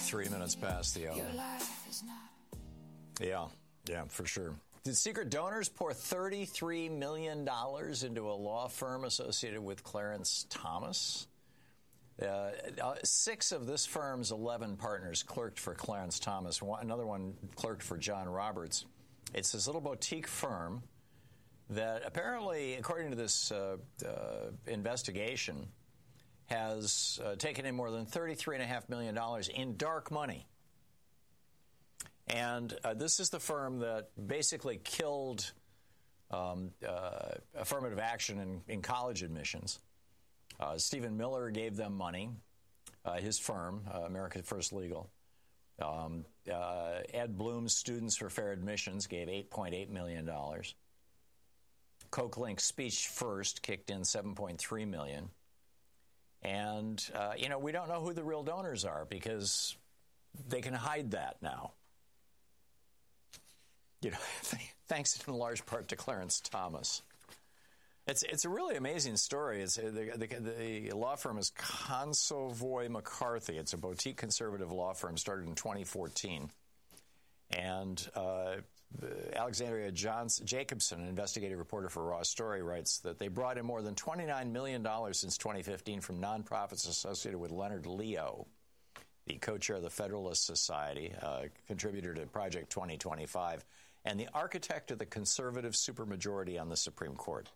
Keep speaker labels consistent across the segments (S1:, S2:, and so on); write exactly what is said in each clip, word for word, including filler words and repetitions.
S1: Three minutes past the hour. Your life is not. Yeah, yeah, for sure. Did secret donors pour thirty-three million dollars into a law firm associated with Clarence Thomas? Uh, uh, six of this firm's eleven partners clerked for Clarence Thomas. One, another one clerked for John Roberts. It's this little boutique firm that apparently, according to this uh, uh, investigation, has uh, taken in more than thirty-three point five million dollars in dark money. And uh, this is the firm that basically killed um, uh, affirmative action in, in college admissions. Uh, Stephen Miller gave them money, uh, his firm, uh, America First Legal. Um, uh, Ed Bloom's Students for Fair Admissions gave eight point eight million dollars. Coke Link Speech First kicked in seven point three million dollars. And, uh, you know, we don't know who the real donors are because they can hide that now. You know, thanks in large part to Clarence Thomas. It's it's a really amazing story. It's the, the, the law firm is Consovoy McCarthy. It's a boutique conservative law firm started in twenty fourteen. And uh, Alexandria Johnson, Jacobson, an investigative reporter for Raw Story, writes that they brought in more than twenty-nine million dollars since twenty fifteen from nonprofits associated with Leonard Leo, the co-chair of the Federalist Society, uh, contributor to Project twenty twenty-five, and the architect of the conservative supermajority on the Supreme Court.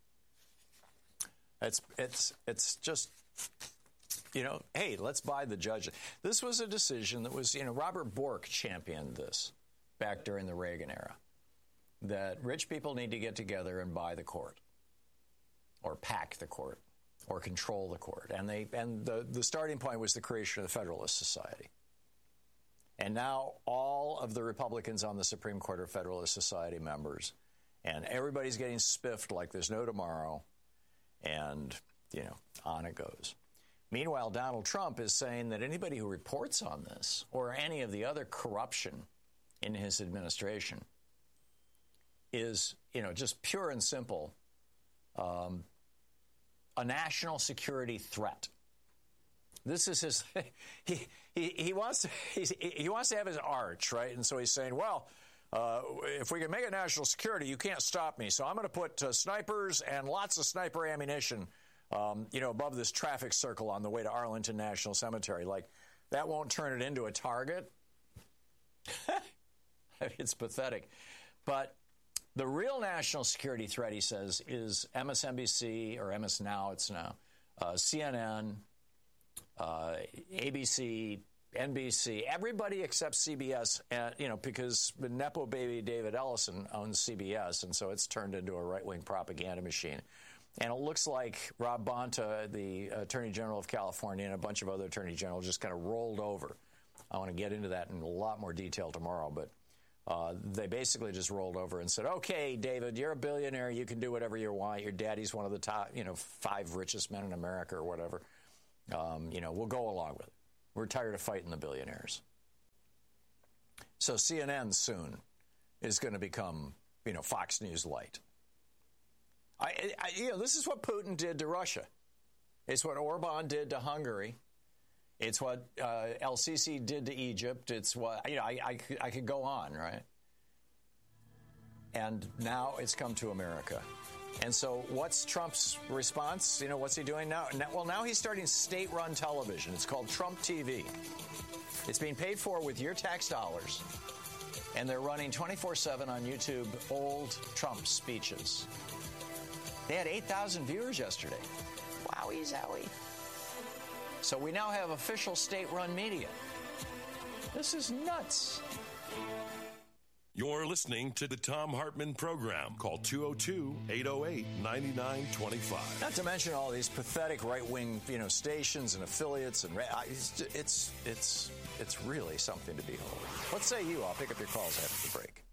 S1: It's it's it's just, you know, hey, let's buy the judge. This was a decision that was, you know, Robert Bork championed this back during the Reagan era, that rich people need to get together and buy the court, or pack the court, or control the court. And they and the, the starting point was the creation of the Federalist Society. And now all of the Republicans on the Supreme Court are Federalist Society members. And everybody's getting spiffed like there's no tomorrow. And, you know, on it goes. Meanwhile, Donald Trump is saying that anybody who reports on this or any of the other corruption in his administration is, you know, just pure and simple um, a national security threat. This is his. He he he wants to he's, he wants to have his arch, right? And so he's saying, well, uh, if we can make it national security, you can't stop me. So I'm going to put uh, snipers and lots of sniper ammunition, um, you know, above this traffic circle on the way to Arlington National Cemetery. Like, that won't turn it into a target. It's pathetic. But the real national security threat, he says, is M S N B C, or M S Now, it's now, uh, C N N, uh, A B C, N B C, everybody except C B S, uh, you know, because the Nepo baby David Ellison owns C B S, and so it's turned into a right-wing propaganda machine. And it looks like Rob Bonta, the Attorney General of California, and a bunch of other Attorney Generals just kind of rolled over. I want to get into that in a lot more detail tomorrow, but uh, they basically just rolled over and said, okay, David, you're a billionaire. You can do whatever you want. Your daddy's one of the top, you know, five richest men in America or whatever. Um, you know, we'll go along with it. We're tired of fighting the billionaires. So C N N soon is going to become, you know, Fox News Light. I, I, you know, this is what Putin did to Russia. It's what Orban did to Hungary. It's what uh, El Sisi did to Egypt. It's what, you know, I, I, I could go on, right? And now it's come to America. And so what's Trump's response? You know, what's he doing now? Well, now he's starting state-run television. It's called Trump T V. It's being paid for with your tax dollars. And they're running twenty-four seven on YouTube old Trump speeches. They had eight thousand viewers yesterday. Wowie zowie. So we now have official state-run media. This is nuts.
S2: You're listening to the Thom Hartmann Program. Call two oh two, eight oh eight, nine nine two five.
S1: Not to mention all these pathetic right-wing, you know, stations and affiliates, and it's it's it's it's really something to behold. What say you? I'll pick up your calls after the break.